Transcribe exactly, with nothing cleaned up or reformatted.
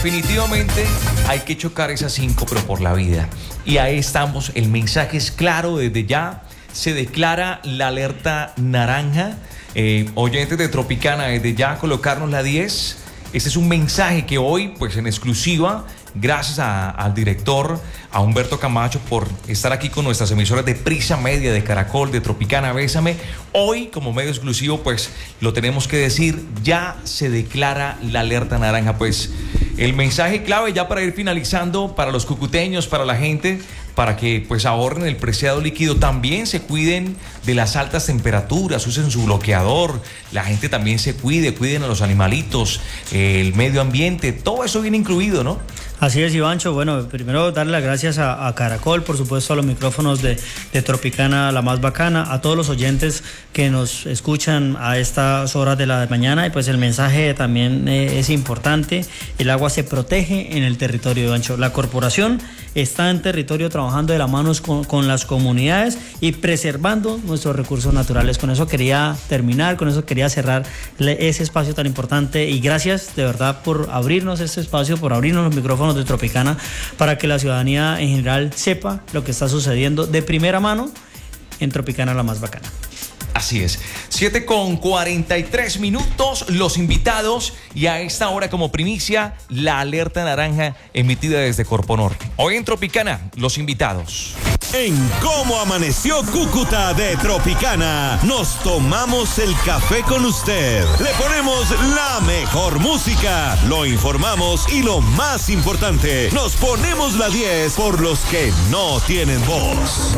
definitivamente hay que chocar esas cinco, pero por la vida. Y ahí estamos, el mensaje es claro desde ya. Se declara la alerta naranja. Eh, oyentes de Tropicana, desde ya colocarnos la diez. Este es un mensaje que hoy, pues en exclusiva, gracias a, al director, a Humberto Camacho, por estar aquí con nuestras emisoras de Prisa Media, de Caracol, de Tropicana, Bésame. Hoy, como medio exclusivo, pues lo tenemos que decir, ya se declara la alerta naranja. Pues el mensaje clave ya para ir finalizando, para los cucuteños, para la gente, para que pues ahorren el preciado líquido, también se cuiden de las altas temperaturas, usen su bloqueador, la gente también se cuide, cuiden a los animalitos, eh, el medio ambiente, todo eso viene incluido, ¿no? Así es, Ivancho. Bueno, primero darle las gracias a, a Caracol, por supuesto a los micrófonos de, de Tropicana, la más bacana, a todos los oyentes que nos escuchan a estas horas de la mañana, y pues el mensaje también eh, es importante. El agua se protege en el territorio, Ivancho. La corporación está en territorio trabajando de la mano con, con las comunidades y preservando nuestros recursos naturales. Con eso quería terminar, con eso quería cerrar ese espacio tan importante, y gracias de verdad por abrirnos este espacio, por abrirnos los micrófonos de Tropicana, para que la ciudadanía en general sepa lo que está sucediendo de primera mano en Tropicana, la más bacana. Así es, siete con cuarenta y tres minutos, los invitados, y a esta hora como primicia, la alerta naranja emitida desde Corponor. Hoy en Tropicana, los invitados. En Cómo Amaneció Cúcuta de Tropicana, nos tomamos el café con usted. Le ponemos la mejor música, lo informamos y lo más importante, nos ponemos la diez por los que no tienen voz.